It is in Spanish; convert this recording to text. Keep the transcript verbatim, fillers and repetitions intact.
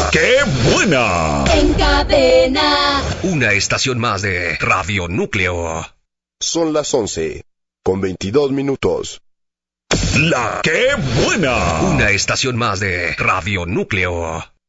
¡Qué buena! En Cadena. Una estación más de Radio Núcleo. Son las once, con veintidós minutos. ¡La Qué buena! Una estación más de Radio Núcleo.